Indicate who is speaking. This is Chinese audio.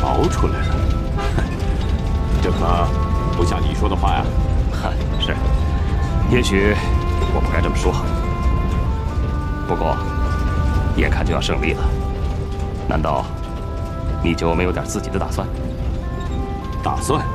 Speaker 1: 熬出来了，这可不像你说的话呀。
Speaker 2: 是，也许我不该这么说。不过，眼看就要胜利了，难道你就没有点自己的打算？
Speaker 1: 打算？